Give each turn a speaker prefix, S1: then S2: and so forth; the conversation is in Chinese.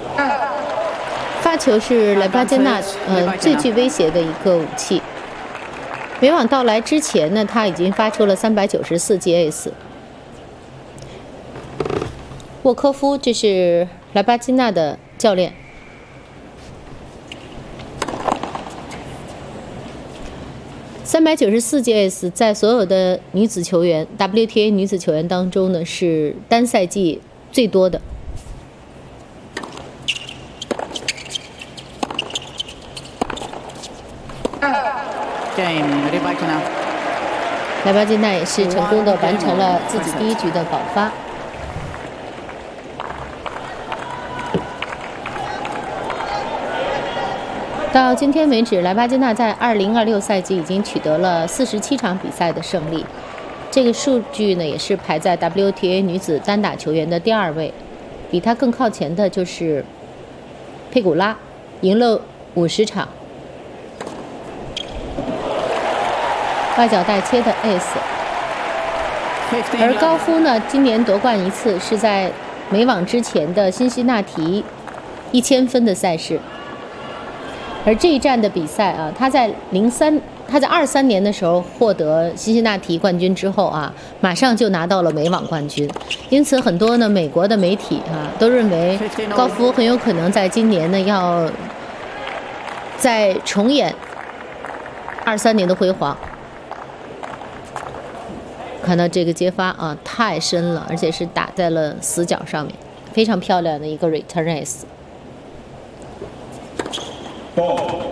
S1: 发球是莱巴金纳最具威胁的一个武器。美网到来之前呢，他已经发出了394记 ace。沃科夫，这是莱巴金纳的教练。394记 ace 在所有的女子球员 WTA 女子球员当中呢，是单赛季最多的。莱巴金纳也是成功的完成了自己第一局的保发。到今天为止，莱巴金纳在2026赛季已经取得了47场比赛的胜利，这个数据呢也是排在 WTA 女子单打球员的第2位，比她更靠前的就是佩古拉，赢了50场。外脚带切的 ace， 而高夫呢，今年夺冠一次是在美网之前的辛辛那提1000分的赛事。而这一站的比赛啊，他在23年的时候获得辛辛那提冠军之后啊，马上就拿到了美网冠军。因此，很多呢美国的媒体啊都认为高夫很有可能在今年呢要再重演23年的辉煌。看到这个接发啊，太深了，而且是打在了死角上面，非常漂亮的一个 return ace。